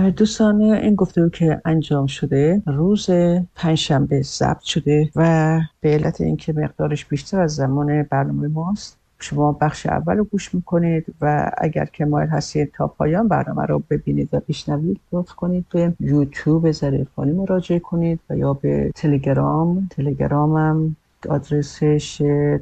دوستان، این گفتگو که انجام شده روز پنجشنبه ضبط شده و به علت اینکه مقدارش بیشتر از زمان برنامه ماست، شما بخش اول رو گوش میکنید و اگر که مایل هستید تا پایان برنامه رو ببینید و بشنوید، لطف کنید به یوتیوب ظریف فانی مراجعه کنید و یا به تلگرامم آدرسش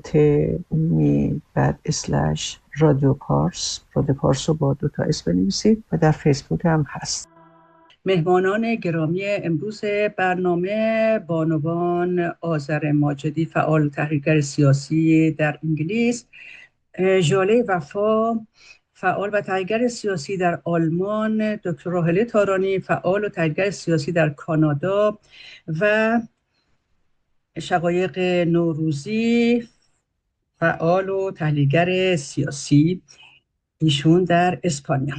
@رادیو پارس رو با 2 اسم بنویسید و در فیسبوک هم هست. مهمانان گرامی امروز برنامه بانوان آذر ماجدی، فعال تحریرگر سیاسی در انگلیس، ژاله وفا، فعال و تحریرگر سیاسی در آلمان، دکتر راحله تارانی، فعال و تحریرگر سیاسی در کانادا، و شقایق نوروزی، فعال و تحلیلگر سیاسی، ایشون در اسپانیا.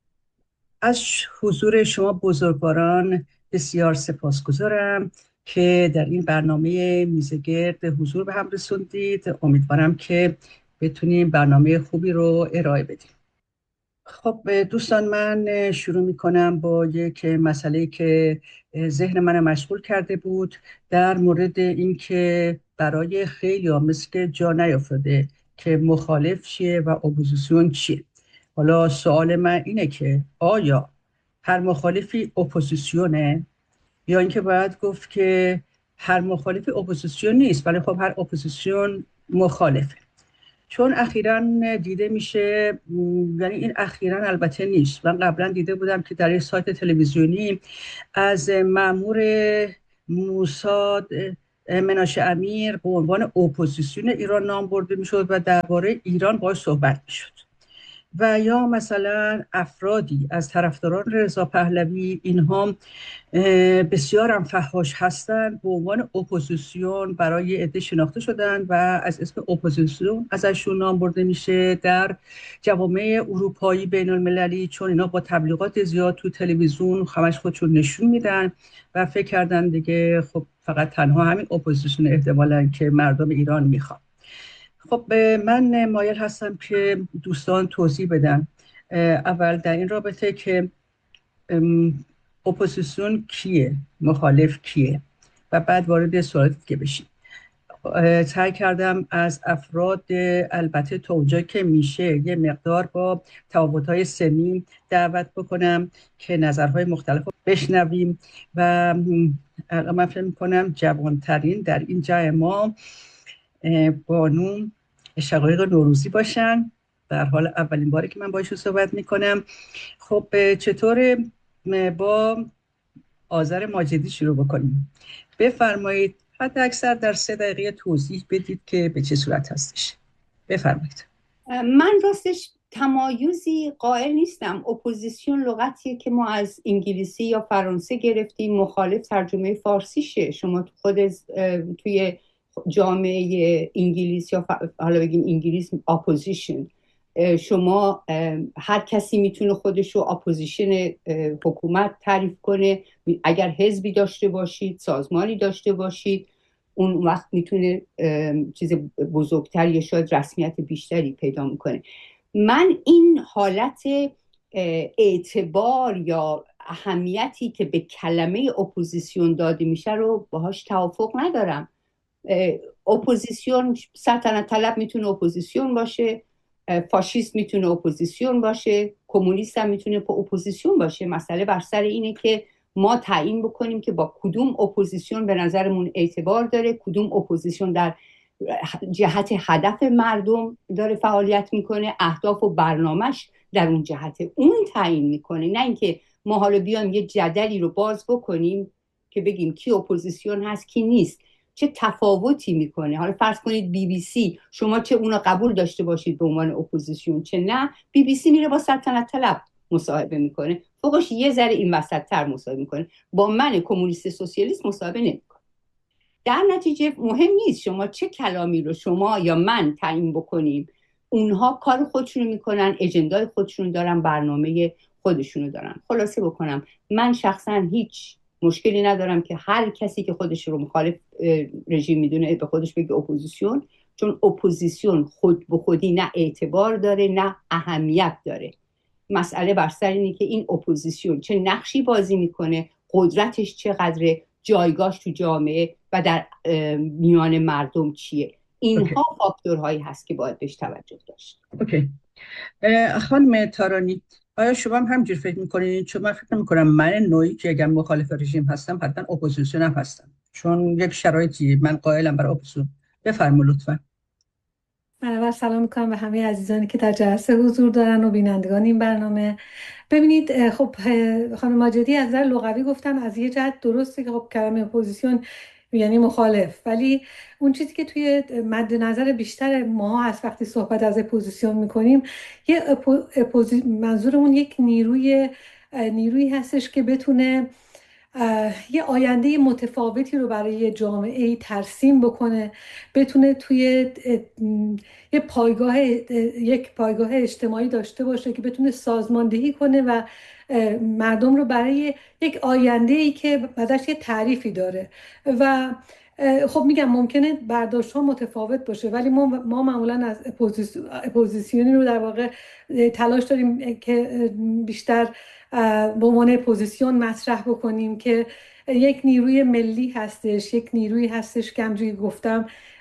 از حضور شما بزرگواران بسیار سپاسگزارم که در این برنامه میزگرد حضور به هم رسوندید. امیدوارم که بتونیم برنامه خوبی رو ارائه بدیم. خب دوستان، من شروع میکنم با یک مسئله که ذهن من مشغول کرده بود، در مورد اینکه برای خیلی ها مثل که جا نیافتاده که مخالف چیه و اپوزیسیون چیه. حالا سوال من اینه که آیا هر مخالفی اپوزیسیونه، یا اینکه باید گفت که هر مخالفی اپوزیسیون نیست ولی خب هر اپوزیسیون مخالفه؟ چون اخیراً دیده میشه، یعنی این اخیراً البته نیست، من قبلا دیده بودم که در یک سایت تلویزیونی از مأمور موساد مناشه امیر به عنوان اپوزیسیون ایران نام برده میشد و درباره ایران باهاش صحبت میشد. و یا مثلا افرادی از طرفداران رضا پهلوی، اینها بسیار هم فحاش هستند، به عنوان اپوزیسیون برای عده شناخته شدن و از اسم اپوزیسیون ازشون نام برده میشه در جوامع اروپایی بین المللی، چون اینا با تبلیغات زیاد تو تلویزیون همش خودشون نشون میدن و فکر کردن دیگه خب فقط تنها همین اپوزیسیون احتمالاً که مردم ایران میخوان. خب من مایل هستم که دوستان توضیح بدن اول در این رابطه که اپوزیسیون کیه، مخالف کیه، و بعد وارد سوالات که بشیم. سعی کردم از افراد البته تا اونجا که میشه یه مقدار با تفاوت‌های سنی دعوت بکنم که نظرهای مختلف رو بشنویم و من فکر می‌کنم جوانترین در این جمع ما بانو شقایق نوروزی باشن. در حال اولین باره که من باشون صحبت میکنم. خب چطور با آذر ماجدی شروع بکنیم؟ بفرمایید، حتی اکثر در 3 دقیقه توضیح بدید که به چه صورت هستش. بفرمایید. من راستش تمایزی قائل نیستم. اپوزیسیون لغتیه که ما از انگلیسی یا فرانسه گرفتیم، مخالف ترجمه فارسیشه. شما خود توی جامعه انگلیس یا حالا بگیم انگلیس اپوزیشن، شما هر کسی میتونه خودش رو اپوزیشن حکومت تعریف کنه. اگر حزبی داشته باشید، سازمانی داشته باشید، اون وقت میتونه چیز بزرگتر یا شاید رسمیت بیشتری پیدا میکنه. من این حالت اعتبار یا اهمیتی که به کلمه اپوزیسیون داده میشه رو باهاش توافق ندارم. اپوزیسیون سلطنت طلب میتونه اپوزیسیون باشه، فاشیست میتونه اپوزیسیون باشه، کمونیست هم میتونه اپوزیسیون باشه. مسئله بر سر اینه که ما تعیین بکنیم که با کدوم اپوزیسیون به نظرمون اعتبار داره، کدوم اپوزیسیون در جهت هدف مردم داره فعالیت میکنه، اهداف و برنامهش در اون جهت اون تعیین میکنه. نه اینکه ما حالا بیایم یه جدلی رو باز بکنیم که بگیم کی اپوزیسیون هست کی نیست، چه تفاوتی میکنه. حالا فرض کنید BBC، شما چه اونو قبول داشته باشید به عنوان اپوزیسیون چه نه، BBC میره با سلطنت طلب مصاحبه میکنه، فوقش یه ذره این وسط تر مصاحبه میکنه، با من کمونیست سوسیالیست مصاحبه نمیکنه. در نتیجه مهم نیست شما چه کلامی رو شما یا من تعیین بکنیم، اونها کار خودشونو میکنن، اجندای خودشونو دارن، برنامه خودشونو دارن. خلاصه بکنم، من شخصا هیچ مشکلی ندارم که هر کسی که خودش رو مخالف رژیم میدونه به خودش بگه اپوزیسیون، چون اپوزیسیون خود به خودی نه اعتبار داره نه اهمیت داره. مسئله بر سر اینه که این اپوزیسیون چه نقشی بازی میکنه، قدرتش چقدره، جایگاهش تو جامعه و در میان مردم چیه. اینها فاکتورهایی هست که باید بهش توجه داشت. اوکی. خانم تارانی، آیا شما هم همجور فکر میکنید؟ چون من فکر میکنم من نوعی که اگر مخالف رژیم هستم حتما اپوزیسیون هم هستم، چون یک شرایطی من قائلم برای اپوزیسیون. بفرمایید لطفا. من اول سلام میکنم به همه عزیزانی که در جلسه حضور دارن و بینندگان این برنامه. ببینید، خب خانم ماجدی از نظر لغوی گفتن از یه جهت درسته که خب کلمه اپوزیسیون یعنی مخالف، ولی اون چیزی که توی مد نظر بیشتر ما هست وقتی صحبت از اپوزیسیون میکنیم، یه منظورمون یک نیرویی هستش که بتونه یه آینده متفاوتی رو برای یه جامعه ترسیم بکنه، بتونه توی یک پایگاه اجتماعی داشته باشه که بتونه سازماندهی کنه و مردم رو برای یک آینده‌ای که بعدش یه تعریفی داره. و خب میگم ممکنه برداشت ها متفاوت باشه، ولی ما معمولا از اپوزیسیونی رو در واقع تلاش داریم که بیشتر به عنوان اپوزیسیون مطرح بکنیم که یک نیروی ملی هستش، یک نیروی هستش که همونجوری گفتم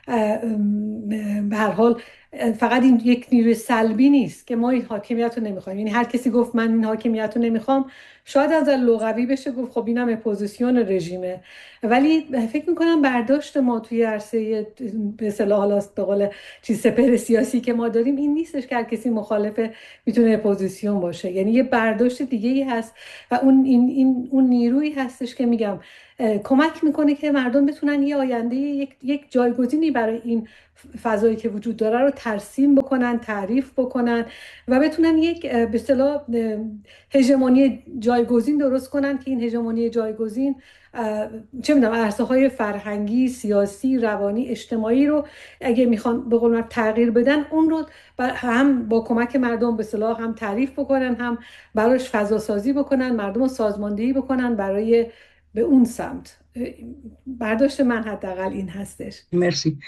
به هر حال فقط این یک نیروی سلبی نیست که ما این حاکمیت رو نمیخوایم. یعنی هر کسی گفت من این حاکمیت رو نمیخوام، شاید از لغوی بشه گفت خب اینم اپوزیسیون رژیمه، ولی فکر میکنم برداشت ما توی عرصه به اصطلاح حالا به قول چیز سپهر سیاسی که ما داریم این نیستش که هر کسی مخالف میتونه اپوزیسیون باشه. یعنی یه برداشت دیگه ای هست و اون نیرویی هستش که میگم کمک میکنه که مردم بتونن یه آینده یک جایگزینی برای این فضایی که وجود داره رو ترسیم بکنن، تعریف بکنن و بتونن یک به اصطلاح هژمونی جایگزین درست کنن که این هژمونی جایگزین چه میدونم عرصه‌های فرهنگی، سیاسی، روانی، اجتماعی رو اگه میخوان به قول من تغییر بدن، اون رو هم با کمک مردم به اصطلاح هم تعریف بکنن، هم براش فضا سازی بکنن، مردم رو سازماندهی بکنن برای به اون سمت. برداشت من حداقل این هستش. مرسی.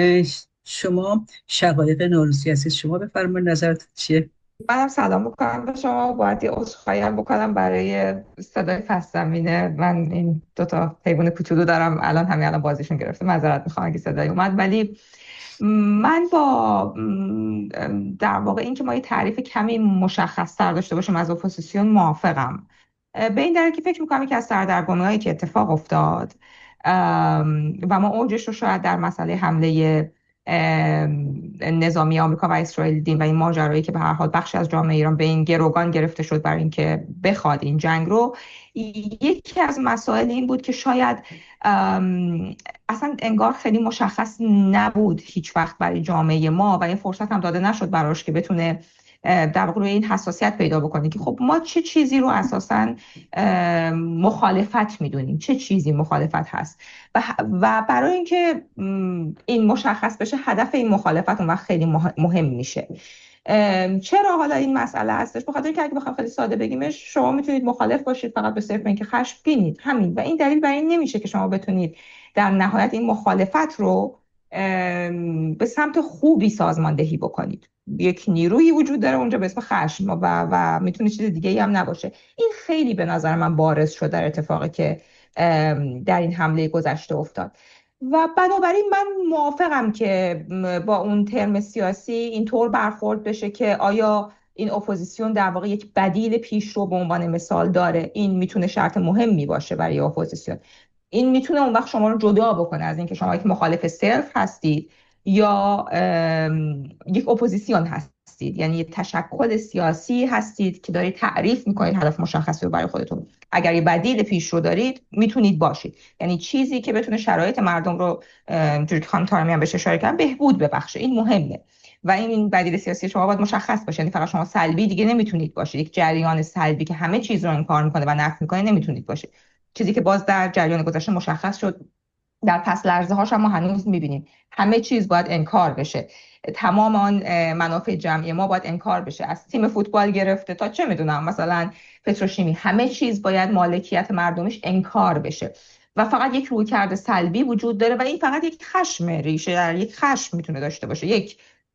شما شقایق نوروزی هستید، شما بفرمایید نظرت چیه؟ منم سلام بکنم به شما. باید یه عذرخواهی هم بکنم برای صدای پس زمینه. من این دوتا حیوان کوچولو دارم، الان بازیشون گرفته، معذرت میخوام اگه صدای اومد. ولی من با در واقع این که ما یه تعریف کمی مشخص‌تر داشته باشیم از اپوزیسیون موافقم، به این دلیل که فکر میکنم یکی از سردرگمی‌هایی که اتفاق افتاد و ما اوجش رو شاید در مسئله حمله نظامی آمریکا و اسرائیل دیدیم و این ماجرایی که به هر حال بخشی از جامعه ایران به این گروگان گرفته شد برای اینکه بخواد این جنگ رو. یکی از مسائل این بود که شاید اصلا انگار خیلی مشخص نبود هیچ وقت برای جامعه ما و این فرصت هم داده نشد براش که بتونه در واقع روی این حساسیت پیدا بکنه که خب ما چه چیزی رو اساساً مخالفت میدونیم، چه چیزی مخالفت هست و برای اینکه این مشخص بشه هدف این مخالفت اون وقت خیلی مهم میشه. چرا حالا این مسئله هستش؟ بخاطر اینکه اگه بخوام خیلی ساده بگیمش، شما میتونید مخالف باشید فقط به صرف اینکه خشمگینید، همین، و این دلیل برای این نمیشه که شما بتونید در نهایت این مخالفت رو به سمت خوبی سازماندهی بکنید. یک نیرویی وجود داره اونجا به اسم خشم و میتونه چیز دیگه ای هم نباشه. این خیلی به نظر من بارز شد در اتفاقی که در این حمله گذشته افتاد و بنابراین من موافقم که با اون ترم سیاسی اینطور برخورد بشه که آیا این اپوزیسیون در واقع یک بدیل پیشرو به عنوان مثال داره. این میتونه شرط مهمی باشه برای اپوزیسیون. این میتونه اون وقت شما رو جدا بکنه از اینکه شما یک مخالف صرف هستید یا یک اپوزیسیون هستید، یعنی یک تشکل سیاسی هستید که دارید تعریف میکنید هدف مشخصی رو برای خودتون. اگر یه بدیل پیش رو دارید میتونید باشید، یعنی چیزی که بتونه شرایط مردم رو جوری که خانم تارمی هم بهش اشاره کردن بهبود ببخشه. این مهمه و این بدیل سیاسی شما باید مشخص باشه، یعنی فقط شما سلبی دیگه نمیتونید باشید، یک جریان سلبی که همه چیز رو انکار میکنه و نفی میکنه نمیتونید باشید. چیزی که باز در جریان گذشته مشخص شد، در پس لرزه هاش هم ما هنوز میبینیم همه چیز باید انکار بشه، تمام آن منافع جمعی ما باید انکار بشه، از تیم فوتبال گرفته تا چه میدونم مثلا پتروشیمی، همه چیز باید مالکیت مردمش انکار بشه و فقط یک رویکرد سلبی وجود داره و این فقط یک خشم، ریشه در یک خشم میتونه داشته باشه، یک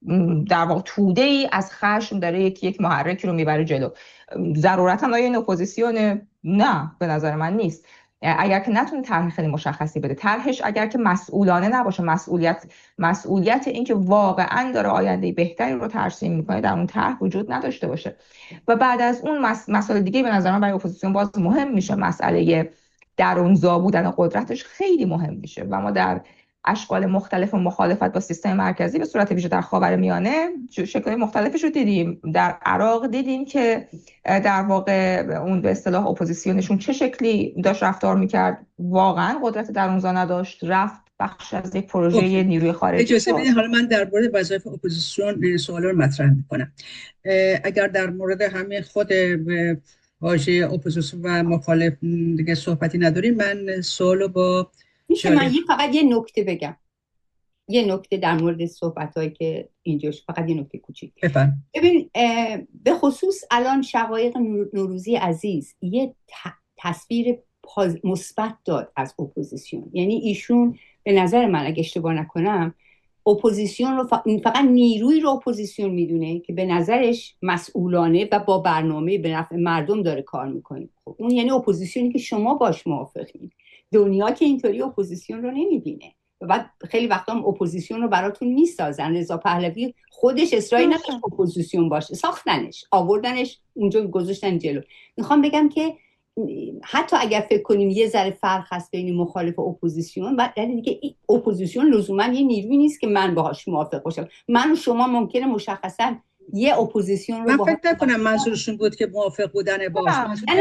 در واقع توده ای از خشم داره یک محرکی رو میبره جلو. ضرورتا آیا این اپوزیسیون؟ نه، به نظر من نیست. اگر که نتونه طرح خیلی مشخصی بده، طرحش اگر که مسئولانه نباشه، مسئولیت این که واقعا داره آینده بهتری رو ترسیم میکنه در اون طرح وجود نداشته باشه. و بعد از اون مسئله دیگه به نظر من برای اپوزیسیون باز مهم میشه، مسئله درونزا بودن قدرتش خیلی مهم میشه و ما در اشکال مختلف مخالفت با سیستم مرکزی به صورت ویژه در خاورمیانه شکل‌های مختلفش رو دیدیم. در عراق دیدیم که در واقع اون به اصطلاح اپوزیسیونشون چه شکلی داشت رفتار میکرد، واقعا قدرت درونزا نداشت، رفت بخش از یک پروژه نیروی خارجی. اجازه بدید حالا من در مورد وظایف اپوزیسیون سوالا رو مطرح میکنم. اگر در مورد همین خود واژه اپوزیسیون و مخالف دیگه صحبتی نداریم، من سوالو با میشه من فقط یه نکته بگم، یه نکته در مورد صحبت‌هایی که اینجاش، فقط یه نکته کوچیک. ببین به خصوص الان شقایق نوروزی عزیز یه تصویر مثبت داد از اپوزیسیون. یعنی ایشون به نظر من اگه اشتباه نکنم اپوزیسیون رو فقط نیروی رو اپوزیسیون میدونه که به نظرش مسئولانه و با برنامه به نفع مردم داره کار میکنه. خب اون یعنی اپوزیسیونی که شما باش موافقین. دنیا که اینطوری اپوزیسیون رو نمیبینه و بعد خیلی وقتا هم اپوزیسیون رو براتون میسازن. رضا پهلوی خودش اصراری نداشت اپوزیسیون باشه، ساختنش، آوردنش اونجا، گذاشتن جلو. میخوام بگم که حتی اگر فکر کنیم یه ذره فرق هست بین مخالف و اپوزیسیون، ولی دیگه اپوزیسیون لزوما یه نیرویی نیست که من باهاش موافق باشم. من و شما ممکنه مشخصا یه اپوزیسیون رو من فکر نکنم منظورشون بود که موافق بودن باش.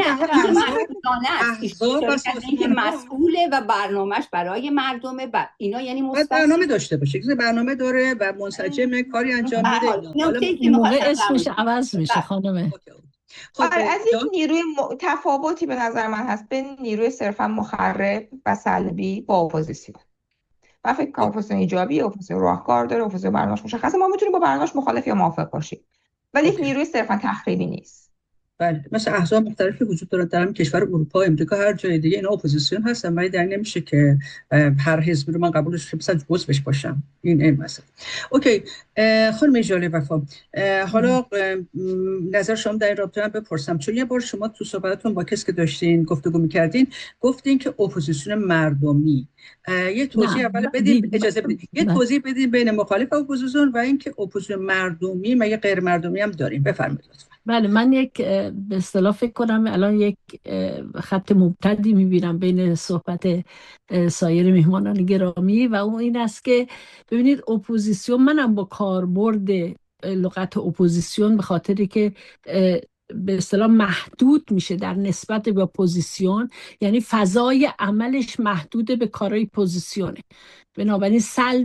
که مسئوله و برنامهش برای مردمه و اینا، یعنی برنامه داشته باشه، که برنامه داره و منسجم کاری انجام میده. حالا این موقع اسمش عوض میشه خانم. خب از یک نیروی تفاوتی به نظر من هست بین نیروی صرفا مخرب و سلبی با اپوزیسیون. من فکر کنم اپوزیسیون ایجابی، اپوزیسیون راهکار داره، اپوزیسیون برنامه‌اش مشخصه، ما میتونیم با برنامه‌اش مخالف یا موافق باشیم، ولی یک نیروی صرفا تخریبی نیست. بله، مثل احزاب مختلفی وجود دارن در همین کشور اروپا، امریکا، هر جای دیگه اینا اپوزیسیون هستن، ولی در نمیشه که هر حزبی رو من قبولش مثلا جزءش باشم. این مثلا اوکی. خانم ژاله وفا، حالا نظر شما در این رابطه بپرسم، چون یه بار شما تو صحبتتون با کسی که داشتین گفتگو می‌کردین گفتین که اپوزیسیون مردمی، یه توضیح اول بدین، اجازه بدید یه توضیح بدین بین مخالف و اپوزیسیون و اینکه اپوزیسیون مردمی و یه غیر مردمی هم داریم. بفرمایید لطفا. بله، من یک به اصطلاح فکر کنم الان یک خط مبتدی میبینم بین صحبت سایر میهمانان گرامی و اون این است که ببینید اپوزیسیون، منم با کاربرد لغت اپوزیسیون به خاطری که به اصطلاح محدود میشه در نسبت به پوزیسیون، یعنی فضای عملش محدود به کارهای پوزیسیونه، بنابراین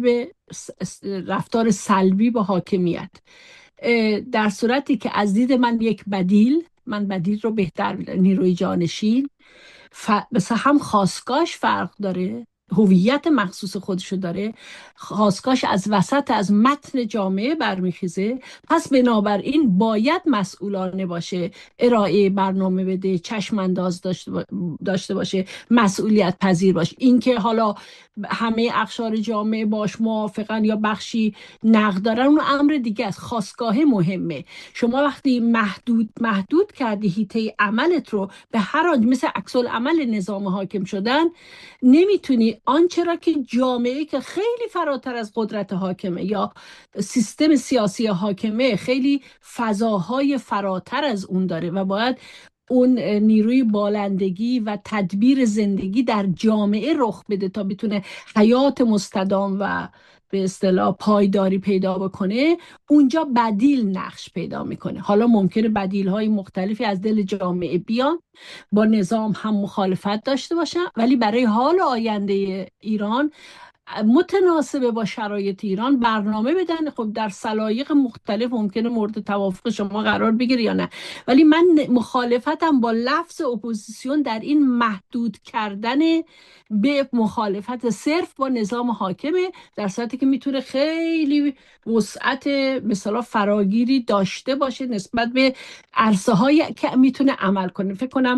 رفتار سلبی با حاکمیت. در صورتی که از دید من یک من بدیل رو بهتر میدونم، نیروی جانشین مثلا هم خاستگاهش فرق داره، هویت مخصوص خودشو داره، خاستگاهش از وسط از متن جامعه برمیخیزه، پس بنابراین باید مسئولانه باشه، ارائه برنامه بده، چشم انداز داشته باشه، مسئولیت پذیر باشه. این که حالا همه اقشار جامعه باش موافقن یا بخشی نقد دارن اون امر دیگه است. خاستگاه مهمه. شما وقتی محدود کردی حیطه عملت رو به هر آنچه مثل عکس العمل نظام حاکم شدن، نمیتونی آنچه را که جامعه که خیلی فراتر از قدرت حاکمه یا سیستم سیاسی حاکمه خیلی فضاهای فراتر از اون داره و باید اون نیروی بالندگی و تدبیر زندگی در جامعه رخ بده تا بتونه حیات مستدام و به اصطلاح پایداری پیدا بکنه، اونجا بدیل نقش پیدا میکنه. حالا ممکنه بدیل های مختلفی از دل جامعه بیان، با نظام هم مخالفت داشته باشن، ولی برای حال آینده ایران متناسب با شرایط ایران برنامه بدن. خب در سلایق مختلف ممکنه مورد توافق شما قرار بگیره یا نه، ولی من مخالفتم با لفظ اپوزیسیون در این محدود کردن به مخالفت صرف با نظام حاکمه، در صورتی که میتونه خیلی وسعت مثلا فراگیری داشته باشه نسبت به عرصه هایی که میتونه عمل کنه. فکر کنم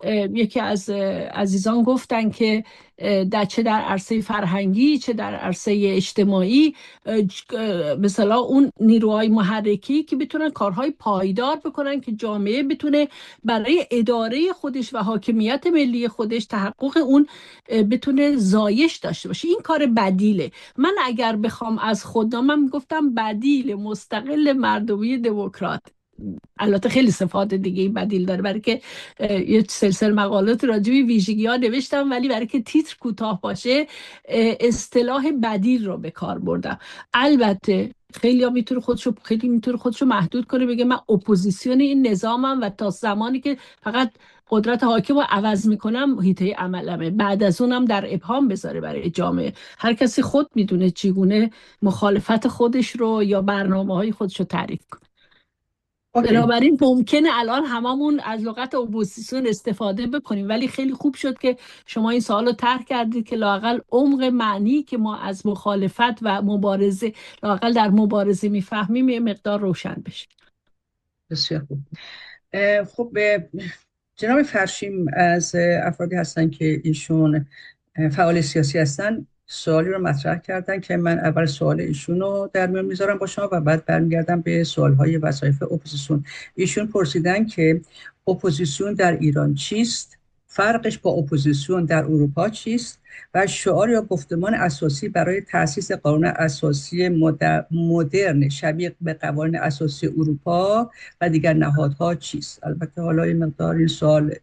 یکی از عزیزان گفتن که چه در عرصه فرهنگی چه در عرصه اجتماعی مثلا اون نیروهای محرکی که بتونن کارهای پایدار بکنن که جامعه بتونه برای اداره خودش و حاکمیت ملی خودش تحقق اون بتونه زایش داشته باشه. این کار بدیله. من اگر بخوام از خودم گفتم بدیل مستقل مردمی دموکرات. البته خیلی صفات دیگه بدیل داره، برای که یه سلسله مقالات راجع به ویژگی‌ها نوشتم، ولی برای که تیتر کوتاه باشه اصطلاح بدیل رو به کار بردم. البته خیلی میتونه خودشو محدود کنه، بگه من اپوزیسیون این نظامم و تا زمانی که فقط قدرت حاکم رو عوض میکنم حیطه عملمه، بعد از اونم در ابهام بذاره برای جامعه. هر کسی خود میدونه چگونه مخالفت خودش رو یا برنامه‌های خودش رو تعریف کنه. بنابراین ممکنه الان هممون از لغت اپوزیسیون استفاده بکنیم، ولی خیلی خوب شد که شما این سوال رو طرح کردید که لااقل عمق معنی که ما از مخالفت و مبارزه لااقل در مبارزه میفهمیم یه مقدار روشن بشه. بسیار خوب. خب جناب فرشیم از افرادی هستن که ایشون فعال سیاسی هستن، سوالی رو مطرح کردن که من اول سوال ایشون رو در میان میذارم با شما و بعد برمیگردم به سوالهای وظایف اپوزیسیون. ایشون پرسیدن که اپوزیسیون در ایران چیست، فرقش با اپوزیسیون در اروپا چیست و شعار یا گفتمان اساسی برای تأسیس قانون اساسی مدرن شبیه به قوانین اساسی اروپا و دیگر نهادها چیست. البته حالا این مقدار این سوال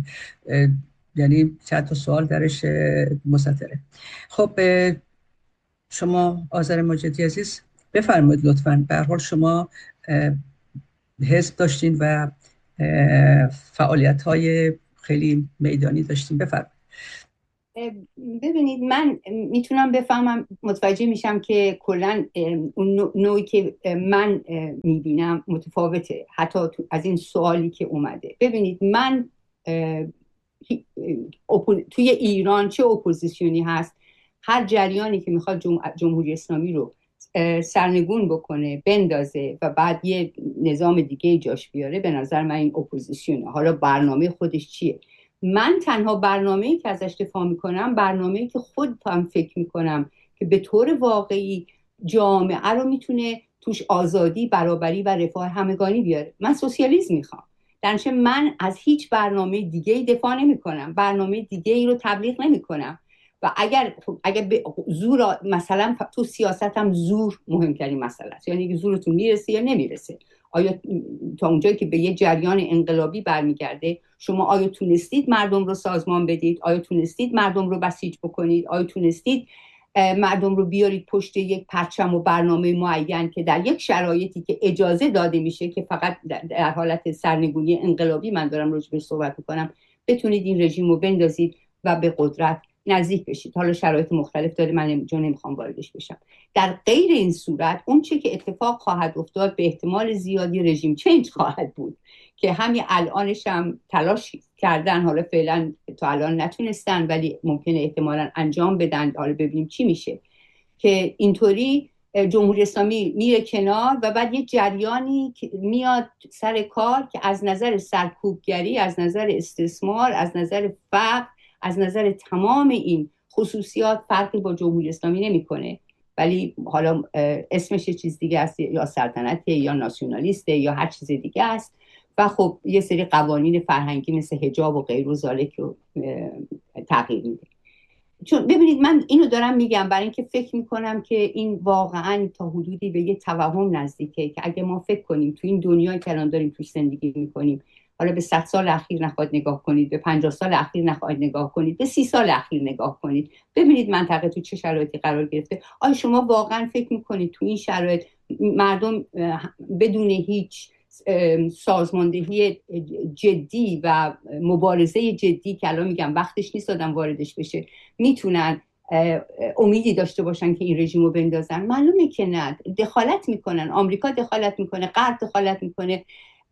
یعنی چند تا سوال درش مستطره. خب شما آذر مجدی عزیز بفرمایید لطفاً. به هر حال شما حزب داشتین و فعالیت‌های خیلی میدانی داشتین، بفرمایید. ببینید من میتونم بفهمم، متوجه میشم که کلا اون نوعی که من میبینم متفاوته حتی از این سوالی که اومده. ببینید من توی ایران چه اپوزیسیونی هست، هر جریانی که میخواد جمهوری اسلامی رو سرنگون بکنه بندازه و بعد یه نظام دیگه جاش بیاره، به نظر من این اپوزیسیونه. حالا برنامه خودش چیه؟ من تنها برنامه‌ای که ازش دفاع میکنم برنامه‌ای که خودم فکر میکنم که به طور واقعی جامعه رو میتونه توش آزادی، برابری و رفاه همگانی بیاره. من سوسیالیسم میخوام. درنچه من از هیچ برنامه دیگه‌ای دفاع نمی‌کنم، برنامه دیگه‌ای رو تبلیغ نمی‌کنم و اگر زور، مثلا تو سیاستم زور مهمترین مسئله است، یعنی زورتون میرسه یا نمیرسه. آیا تا اونجایی که به یه جریان انقلابی برمیگرده شما آیا تونستید مردم رو سازمان بدید؟ آیا تونستید مردم رو بسیج بکنید؟ آیا تونستید مردم رو بیارید پشت یک پرچم و برنامه معین که در یک شرایطی که اجازه داده میشه که فقط در حالت سرنگونی انقلابی من دارم راجع بهش صحبت میکنم، بتونید این رژیم رو بندازید و به قدرت نزدیک بشید. حالا شرایط مختلف داره، من اینجا نمیخوام واردش بشم. در غیر این صورت اون چه که اتفاق خواهد افتاد به احتمال زیادی رژیم چنج خواهد بود که همین الانش هم تلاش کردن، حالا فعلا تا الان نتونستن ولی ممکنه احتمالاً انجام بدن. حالا ببینیم چی میشه که اینطوری جمهوری اسلامی میره کنار و بعد یه جریانی میاد سر کار که از نظر سرکوبگری، از نظر استثمار، از نظر فقر، از نظر تمام این خصوصیات فرقی با جمهوری اسلامی نمیکنه، ولی حالا اسمش یه چیز دیگه است، یا سلطنته یا ناسیونالیسته یا هر چیز دیگه است و خب یه سری قوانین فرهنگی مثل حجاب و غیر و ذالک رو تغییر میده. چون ببینید من اینو دارم میگم برای اینکه فکر میکنم که این واقعا تا حدودی به یه توهم نزدیکه که اگه ما فکر کنیم تو این دنیایی که الان داریم توش زندگی میکنیم، حالا به 100 سال اخیر نخواهید نگاه کنید، به 50 سال اخیر نخواهید نگاه کنید، به 30 سال اخیر نگاه کنید، ببینید منطقه تو چه شرایطی قرار گرفته. آیا شما واقعا فکر میکنید تو این شرایط مردم بدون هیچ سازماندهی جدی و مبارزه جدی که الان میگم وقتش نیست آدم واردش بشه میتونن امیدی داشته باشن که این رژیم رو بندازن؟ معلومه که نه. دخالت میکنن، آمریکا دخالت میکنه، غرب دخالت میکنه،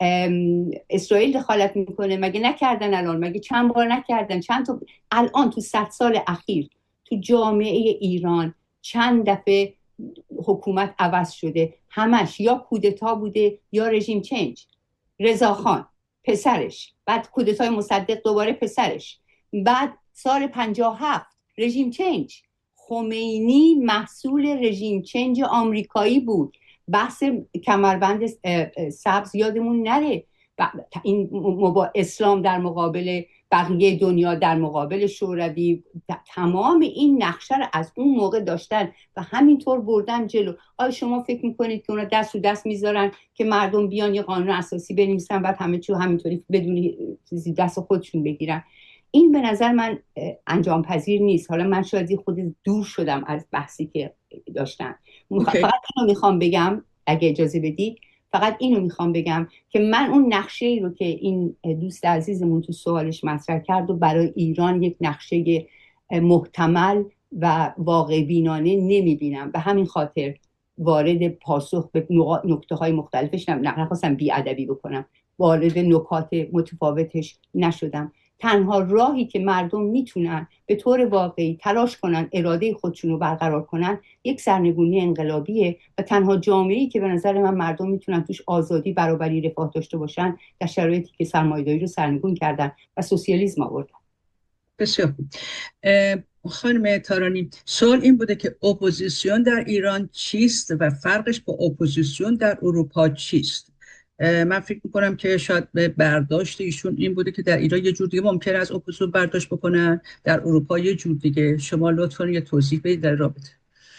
اسرائیل دخالت میکنه. مگه نکردن الان؟ مگه چند بار نکردن؟ چند تا الان تو 100 سال اخیر تو جامعه ایران چند دفعه حکومت عوض شده، همش یا کودتا بوده یا رژیم چنج. رضاخان، پسرش، بعد کودتای مصدق دوباره پسرش، بعد سال 57 رژیم چنج. خمینی محصول رژیم چنج آمریکایی بود. بحث کمربند سبز یادمون نره. این اسلام در مقابل بقیه دنیا، در مقابل شوروی، تمام این نقشه رو از اون موقع داشتن و همینطور بردن جلو. آیا شما فکر میکنید که اونا دست رو دست میذارن که مردم بیان یه قانون اساسی بنویسن بعد همه چی همینطوری بدون چیزی دست خودشون بگیرن؟ این به نظر من انجام پذیر نیست. حالا من شاید خود دور شدم از بحثی که داشتم. فقط اینو میخوام بگم، اگه اجازه بدید، فقط اینو میخوام بگم که من اون نقشه‌ای رو که این دوست عزیزمون تو سوالش مطرح کرد و برای ایران یک نقشه محتمل و واقع بینانه نمیبینم. به همین خاطر وارد پاسخ به نکته‌های مختلفش نخواستم بی‌ادبی بکنم، وارد نکات متفاوتش نشدم. تنها راهی که مردم میتونن به طور واقعی تلاش کنن اراده خودشون رو برقرار کنن یک سرنگونی انقلابیه و تنها جامعه‌ای که به نظر من مردم میتونن توش آزادی، برابری، رفاه داشته باشن در شرایطی که سرمایه‌داری رو سرنگون کردن و سوسیالیسم آوردن. بسیار خوب. خانم تارانی، سوال این بوده که اپوزیسیون در ایران چیست و فرقش با اپوزیسیون در اروپا چیست؟ من فکر میکنم که شاید به برداشت ایشون این بوده که در ایران یه جور دیگه ممکنه از اپوزیسیون برداشت بکنن، در اروپا یه جور دیگه. شما لطفاً یه توضیح بدید در رابطه.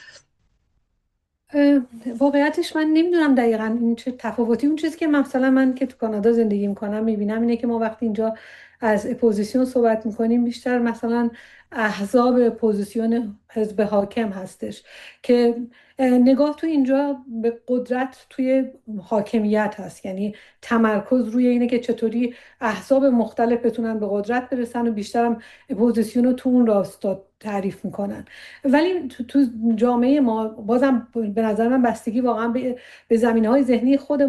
واقعیتش من نمیدونم دقیقاً این چه تفاوتی. اون چیزی که مثلا من که تو کانادا زندگی میکنم میبینم اینه که ما وقتی اینجا از اپوزیسیون صحبت میکنیم بیشتر مثلا احزاب اپوزیسیون حزب حاکم هستش که نگاه تو اینجا به قدرت توی حاکمیت هست، یعنی تمرکز روی اینه که چطوری احزاب مختلف بتونن به قدرت برسن و بیشترم اپوزیسیون رو تو اون راستا تعریف میکنن. ولی تو جامعه ما بازم به نظر من بستگی واقعا به زمینه‌های ذهنی خود